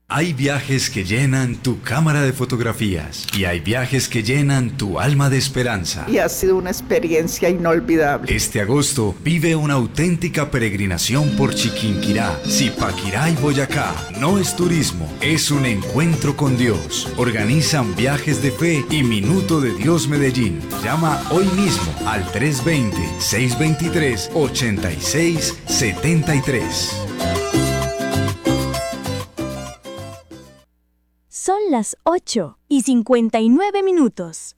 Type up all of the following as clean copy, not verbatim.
Hay viajes que llenan tu cámara de fotografías y hay viajes que llenan tu alma de esperanza. Y ha sido una experiencia inolvidable. Este agosto vive una auténtica peregrinación por Chiquinquirá, Zipaquirá y Boyacá. No es turismo, es un encuentro con Dios. Organizan Viajes de Fe y Minuto de Dios Medellín. Llama hoy mismo al 320-623-8673. Son las 8:59.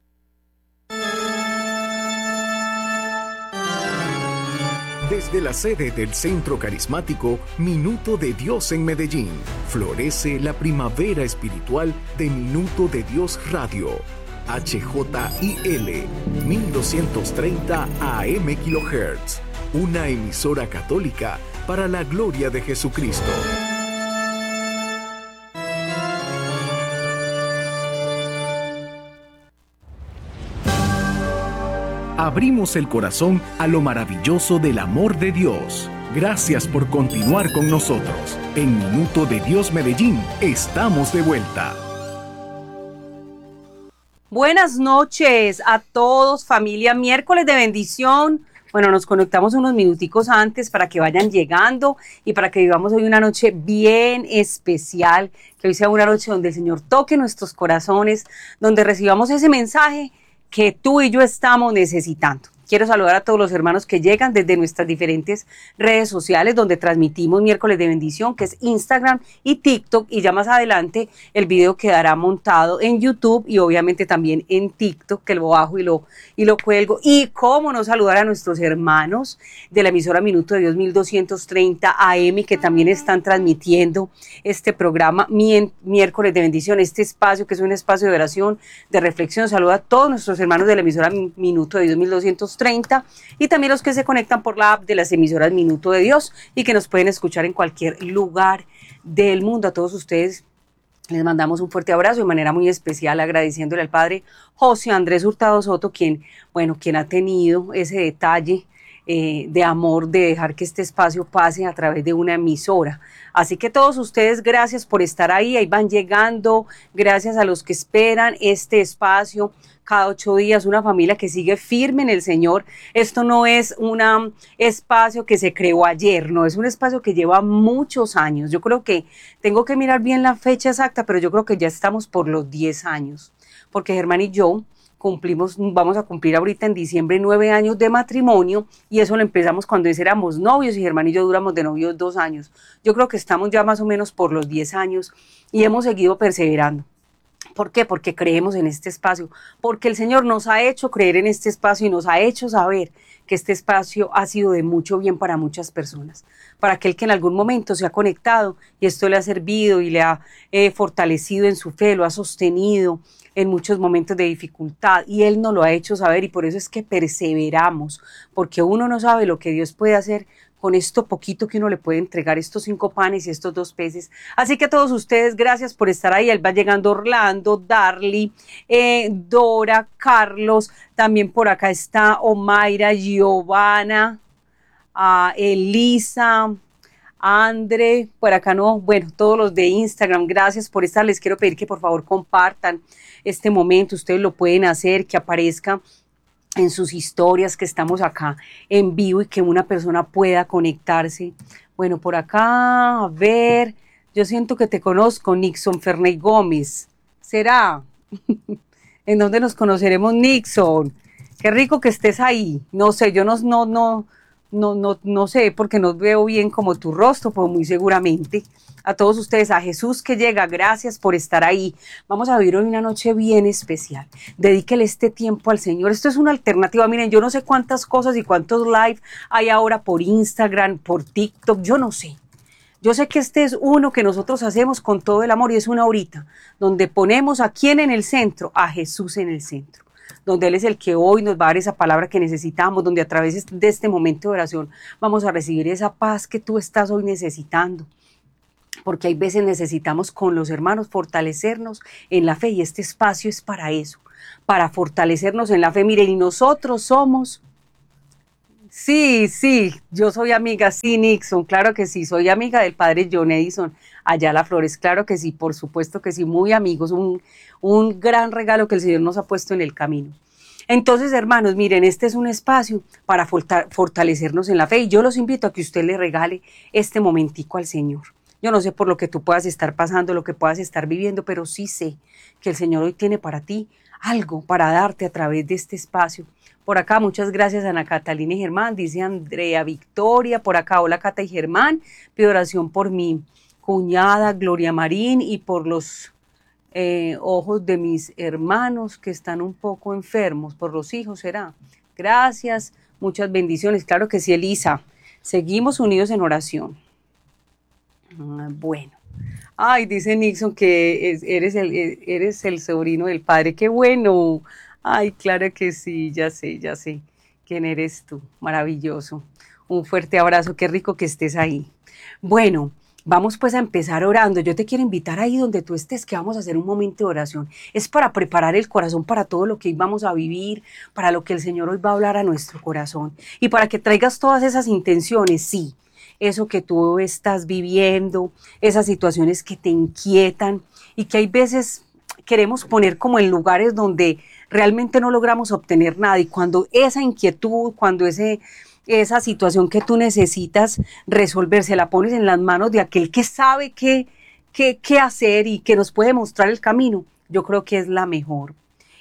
Desde la sede del Centro Carismático Minuto de Dios en Medellín, florece la primavera espiritual de Minuto de Dios Radio. HJIL 1230 AM kHz, una emisora católica para la gloria de Jesucristo. Abrimos el corazón a lo maravilloso del amor de Dios. Gracias por continuar con nosotros. En Minuto de Dios Medellín, estamos de vuelta. Buenas noches a todos, familia. Miércoles de bendición. Bueno, nos conectamos unos minuticos antes para que vayan llegando y para que vivamos hoy una noche bien especial. Que hoy sea una noche donde el Señor toque nuestros corazones, donde recibamos ese mensaje que tú y yo estamos necesitando. Quiero saludar a todos los hermanos que llegan desde nuestras diferentes redes sociales donde transmitimos Miércoles de Bendición, que es Instagram y TikTok, y ya más adelante el video quedará montado en YouTube y obviamente también en TikTok, que lo bajo y lo cuelgo. Y cómo no saludar a nuestros hermanos de la emisora Minuto de Dios 1230 AM, que también están transmitiendo este programa Miércoles de Bendición, este espacio que es un espacio de oración, de reflexión. Saluda a todos nuestros hermanos de la emisora Minuto de Dios 1230 y también los que se conectan por la app de las emisoras Minuto de Dios y que nos pueden escuchar en cualquier lugar del mundo. A todos ustedes les mandamos un fuerte abrazo de manera muy especial, agradeciéndole al padre José Andrés Hurtado Soto, quien ha tenido ese detalle de amor de dejar que este espacio pase a través de una emisora. Así que todos ustedes, gracias por estar ahí van llegando, gracias a los que esperan este espacio cada 8 días, una familia que sigue firme en el Señor. Esto no es un espacio que se creó ayer, no, es un espacio que lleva muchos años. Yo creo que tengo que mirar bien la fecha exacta, pero yo creo que ya estamos por los 10 años, porque Germán y yo vamos a cumplir ahorita en diciembre 9 años de matrimonio, y eso lo empezamos cuando éramos novios, y Germán y yo duramos de novios 2 años. Yo creo que estamos ya más o menos por los 10 años y hemos seguido perseverando. ¿Por qué? Porque creemos en este espacio, porque el Señor nos ha hecho creer en este espacio y nos ha hecho saber que este espacio ha sido de mucho bien para muchas personas, para aquel que en algún momento se ha conectado y esto le ha servido y le ha fortalecido en su fe, lo ha sostenido en muchos momentos de dificultad, y Él nos lo ha hecho saber, y por eso es que perseveramos, porque uno no sabe lo que Dios puede hacer con esto poquito que uno le puede entregar, estos 5 panes y estos 2 peces. Así que a todos ustedes, gracias por estar ahí. Ahí va llegando Orlando, Darly, Dora, Carlos, también por acá está Omaira, Giovanna, Elisa, Andre, por acá no, bueno, todos los de Instagram, gracias por estar. Les quiero pedir que por favor compartan este momento, ustedes lo pueden hacer, que aparezca en sus historias que estamos acá en vivo y que una persona pueda conectarse. Bueno, por acá, a ver, yo siento que te conozco, Nixon Ferney Gómez. ¿Será? ¿En dónde nos conoceremos, Nixon? Qué rico que estés ahí. No sé, yo no sé, porque no veo bien como tu rostro, pues muy seguramente. A todos ustedes, a Jesús que llega, gracias por estar ahí. Vamos a vivir hoy una noche bien especial. Dedíquele este tiempo al Señor. Esto es una alternativa. Miren, yo no sé cuántas cosas y cuántos live hay ahora por Instagram, por TikTok, yo no sé. Yo sé que este es uno que nosotros hacemos con todo el amor, y es una horita donde ponemos a quién en el centro, a Jesús en el centro, donde Él es el que hoy nos va a dar esa palabra que necesitamos, donde a través de este momento de oración vamos a recibir esa paz que tú estás hoy necesitando, porque hay veces necesitamos con los hermanos fortalecernos en la fe, y este espacio es para eso, para fortalecernos en la fe. Miren, y nosotros somos Sí, yo soy amiga, sí, Nixon, claro que sí, soy amiga del padre John Edison Ayala Flores, claro que sí, por supuesto que sí, muy amigos, un gran regalo que el Señor nos ha puesto en el camino. Entonces, hermanos, miren, este es un espacio para fortalecernos en la fe y yo los invito a que usted le regale este momentico al Señor. Yo no sé por lo que tú puedas estar pasando, lo que puedas estar viviendo, pero sí sé que el Señor hoy tiene para ti algo para darte a través de este espacio. Por acá, muchas gracias a Ana Catalina y Germán, dice Andrea Victoria, por acá, hola Cata y Germán, pido oración por mi cuñada Gloria Marín y por los ojos de mis hermanos que están un poco enfermos, por los hijos será. Gracias, muchas bendiciones, claro que sí, Elisa, seguimos unidos en oración. Bueno. Ay, dice Nixon que eres el sobrino del padre. ¡Qué bueno! Ay, claro que sí, ya sé. ¿Quién eres tú? Maravilloso. Un fuerte abrazo, qué rico que estés ahí. Bueno, vamos pues a empezar orando. Yo te quiero invitar ahí donde tú estés, que vamos a hacer un momento de oración. Es para preparar el corazón para todo lo que hoy vamos a vivir, para lo que el Señor hoy va a hablar a nuestro corazón. Y para que traigas todas esas intenciones, sí. Eso que tú estás viviendo, esas situaciones que te inquietan y que hay veces queremos poner como en lugares donde realmente no logramos obtener nada. Y cuando esa inquietud, cuando esa situación que tú necesitas resolver, se la pones en las manos de aquel que sabe qué hacer y que nos puede mostrar el camino, yo creo que es la mejor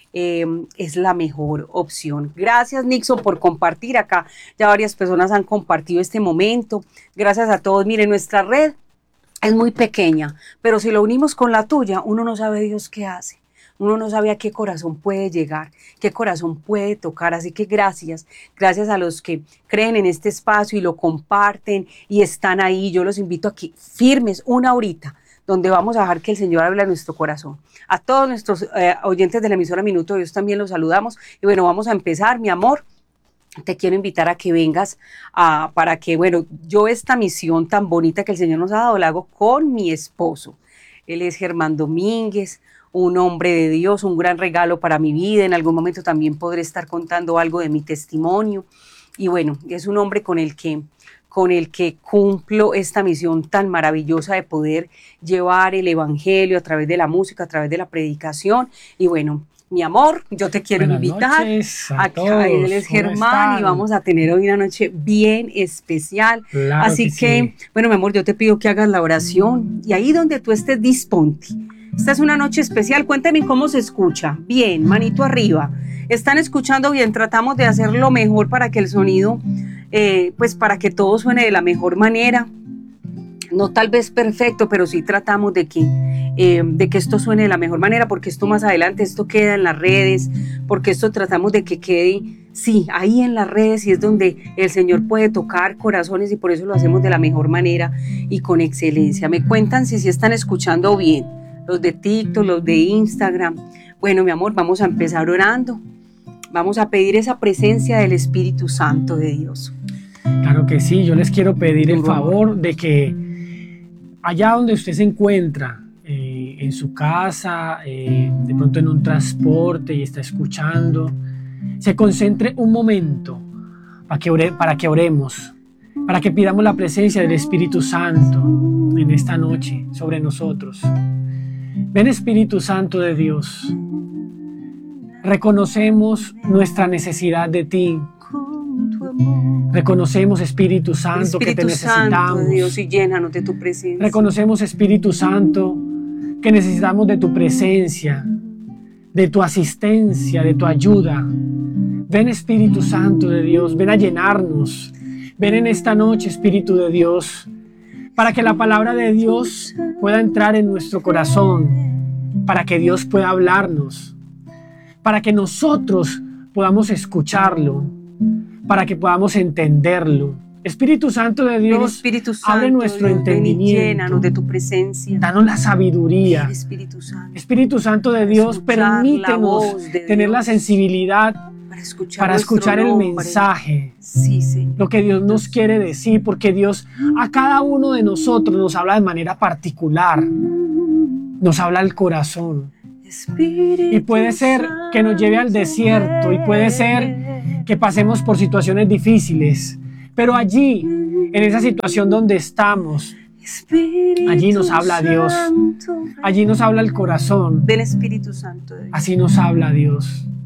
opción. Gracias, Nixon, por compartir acá. Ya varias personas han compartido este momento. Gracias a todos. Miren, nuestra red es muy pequeña, pero si lo unimos con la tuya, uno no sabe Dios qué hace. Uno no sabe a qué corazón puede llegar, qué corazón puede tocar. Así que gracias a los que creen en este espacio y lo comparten y están ahí. Yo los invito a que firmes una horita donde vamos a dejar que el Señor hable a nuestro corazón. A todos nuestros oyentes de la emisora Minuto de Dios también los saludamos. Y bueno, vamos a empezar, mi amor. Te quiero invitar a que vengas para que, bueno, yo esta misión tan bonita que el Señor nos ha dado la hago con mi esposo. Él es Germán Domínguez, un hombre de Dios, un gran regalo para mi vida. En algún momento también podré estar contando algo de mi testimonio. Y bueno, es un hombre con el que cumplo esta misión tan maravillosa de poder llevar el evangelio a través de la música, a través de la predicación. Y bueno, mi amor, yo te quiero invitar. Acá él es Germán y vamos a tener hoy una noche bien especial. Claro Así que, bueno, mi amor, yo te pido que hagas la oración y ahí donde tú estés, disponte. Esta es una noche especial. Cuéntame cómo se escucha. Bien, manito arriba. ¿Están escuchando bien? Tratamos de hacer lo mejor para que el sonido, pues para que todo suene de la mejor manera. No tal vez perfecto, pero sí tratamos de que esto suene de la mejor manera, porque esto más adelante, esto queda en las redes, porque esto tratamos de que quede, sí, ahí en las redes, y es donde el Señor puede tocar corazones, y por eso lo hacemos de la mejor manera y con excelencia. Me cuentan si están escuchando bien, los de TikTok, los de Instagram. Bueno, mi amor, vamos a empezar orando. Vamos a pedir esa presencia del Espíritu Santo de Dios. Claro que sí, yo les quiero pedir el favor de que allá donde usted se encuentra, en su casa, de pronto en un transporte y está escuchando, se concentre un momento para que oremos, para que pidamos la presencia del Espíritu Santo en esta noche sobre nosotros. Ven, Espíritu Santo de Dios, reconocemos nuestra necesidad de ti. Reconocemos, Espíritu Santo, que te necesitamos. Santo, Dios, y llénanos de tu presencia. Reconocemos, Espíritu Santo, que necesitamos de tu presencia, de tu asistencia, de tu ayuda. Ven, Espíritu Santo de Dios, ven a llenarnos. Ven en esta noche, Espíritu de Dios, para que la palabra de Dios pueda entrar en nuestro corazón, para que Dios pueda hablarnos, para que nosotros podamos escucharlo, para que podamos entenderlo. Espíritu Santo de Dios, Espíritu Santo, abre nuestro Dios, entendimiento. Llénanos de tu presencia. Danos la sabiduría. Espíritu Santo de Dios, permítenos tener la sensibilidad para escuchar el mensaje. Sí, Señor. Lo que Dios nos quiere decir, porque Dios a cada uno de nosotros nos habla de manera particular. Nos habla al corazón. Y puede ser que nos lleve al desierto, y puede ser que pasemos por situaciones difíciles, pero allí, en esa situación donde estamos, allí nos habla Dios, allí nos habla el corazón, del Espíritu Santo de Dios. así nos habla Dios.